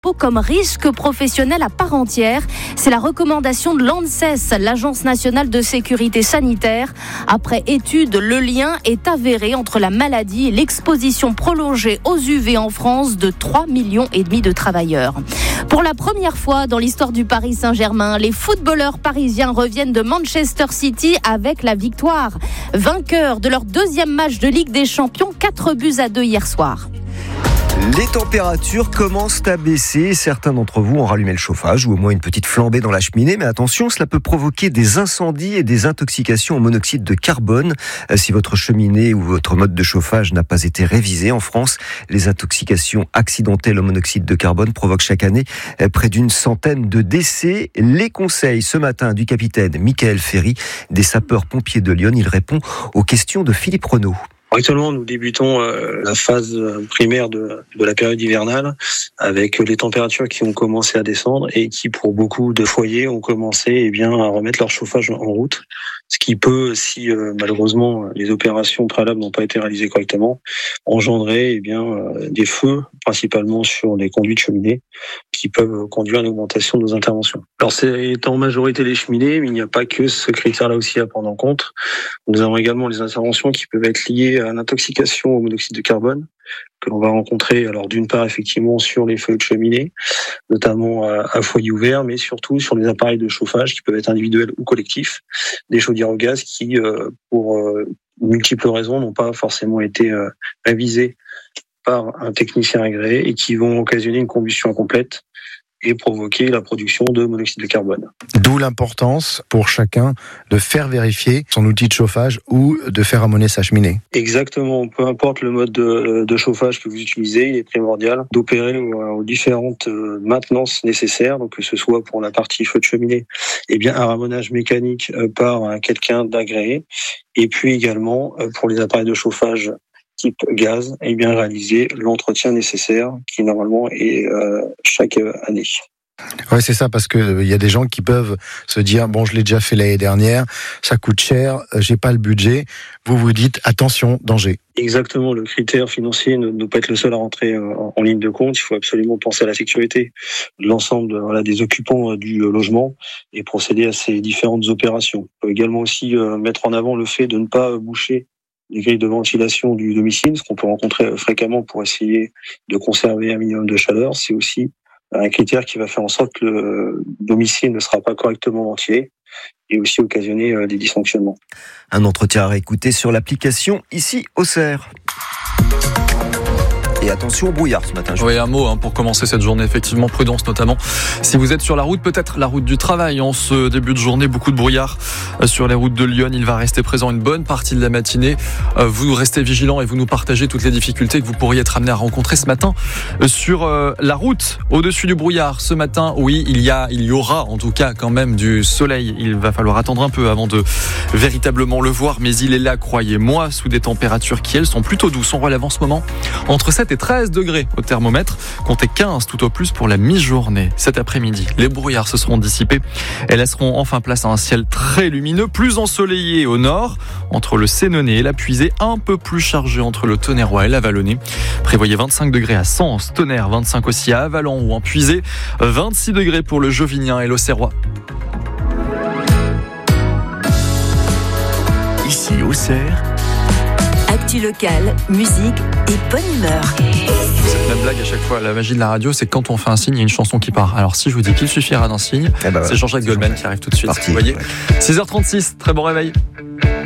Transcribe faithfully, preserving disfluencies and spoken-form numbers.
comme risque professionnel à part entière. C'est la recommandation de l'ANSES, l'Agence nationale de sécurité sanitaire. Après étude, le lien est avéré entre la maladie et l'exposition prolongée aux U V en France de trois millions et demi de travailleurs. Pour la première fois dans l'histoire du Paris Saint-Germain, les footballeurs parisiens reviennent de Manchester City avec la victoire. Vainqueurs de leur deuxième match de Ligue des Champions, quatre buts à deux hier soir. Les températures commencent à baisser. Certains d'entre vous ont rallumé le chauffage ou au moins une petite flambée dans la cheminée. Mais attention, cela peut provoquer des incendies et des intoxications au monoxyde de carbone. Si votre cheminée ou votre mode de chauffage n'a pas été révisé en France, les intoxications accidentelles au monoxyde de carbone provoquent chaque année près d'une centaine de décès. Les conseils ce matin du capitaine Michael Ferry, des sapeurs-pompiers de Lyon. Il répond aux questions de Philippe Renaud. Actuellement, nous débutons euh, la phase primaire de, de la période hivernale avec les températures qui ont commencé à descendre et qui, pour beaucoup de foyers, ont commencé eh bien, à remettre leur chauffage en route. Ce qui peut, si euh, malheureusement les opérations préalables n'ont pas été réalisées correctement, engendrer eh bien, euh, des feux, principalement sur les conduits de cheminée, qui peuvent conduire à une augmentation de nos interventions. Alors c'est en majorité les cheminées, mais il n'y a pas que ce critère-là aussi à prendre en compte. Nous avons également les interventions qui peuvent être liées à l'intoxication au monoxyde de carbone, que l'on va rencontrer alors d'une part effectivement sur les feux de cheminée, notamment à, à foyer ouvert, mais surtout sur les appareils de chauffage qui peuvent être individuels ou collectifs, des chaudières au gaz qui, euh, pour euh, multiples raisons, n'ont pas forcément été euh, révisés par un technicien agréé et qui vont occasionner une combustion incomplète et provoquer la production de monoxyde de carbone. D'où l'importance pour chacun de faire vérifier son outil de chauffage ou de faire amener sa cheminée. Exactement, peu importe le mode de, de chauffage que vous utilisez, il est primordial d'opérer aux différentes maintenances nécessaires, donc que ce soit pour la partie feu de cheminée, eh bien un ramonage mécanique par quelqu'un d'agréé, et puis également pour les appareils de chauffage type gaz, et bien réaliser l'entretien nécessaire qui normalement est euh, chaque année. Ouais, c'est ça, parce que il euh, y a des gens qui peuvent se dire bon, je l'ai déjà fait l'année dernière, ça coûte cher, euh, j'ai pas le budget. Vous vous dites attention, danger. Exactement, le critère financier ne doit pas être le seul à rentrer en, en ligne de compte. Il faut absolument penser à la sécurité de l'ensemble voilà, des occupants du logement et procéder à ces différentes opérations. On peut également aussi euh, mettre en avant le fait de ne pas boucher les grilles de ventilation du domicile, ce qu'on peut rencontrer fréquemment pour essayer de conserver un minimum de chaleur. C'est aussi un critère qui va faire en sorte que le domicile ne sera pas correctement ventilé et aussi occasionner des dysfonctionnements. Un entretien à réécouter sur l'application ici au Cerf. Et attention au brouillard ce matin. Oui, un mot hein, pour commencer cette journée. Effectivement, prudence notamment. Si vous êtes sur la route, peut-être la route du travail en ce début de journée, beaucoup de brouillard sur les routes de Lyon. Il va rester présent une bonne partie de la matinée. Vous restez vigilants et vous nous partagez toutes les difficultés que vous pourriez être amenés à rencontrer ce matin sur la route. Au-dessus du brouillard, ce matin, oui, il y a, il y aura en tout cas quand même du soleil. Il va falloir attendre un peu avant de véritablement le voir, mais il est là, croyez-moi, sous des températures qui, elles, sont plutôt douces. On relève en ce moment entre sept et treize degrés au thermomètre, comptez quinze tout au plus pour la mi-journée. Cet après-midi, les brouillards se seront dissipés et laisseront enfin place à un ciel très lumineux, plus ensoleillé au nord, entre le Sénonais et la Puisée, un peu plus chargé entre le Tonnerrois et la Vallonnée. Prévoyez vingt-cinq degrés à Sens, Tonnerre, vingt-cinq aussi à Avallon ou en Puisée, vingt-six degrés pour le Jovinien et l'Auxerrois. Ici au Cerf, actu locale, musique et bonne humeur. Cette même blague à chaque fois, la magie de la radio, c'est que quand on fait un signe, il y a une chanson qui part. Alors si je vous dis qu'il suffira d'un signe, eh ben, c'est Jean-Jacques Goldman qui arrive tout de suite. Parti, vous voyez, ouais. six heures trente-six, très bon réveil.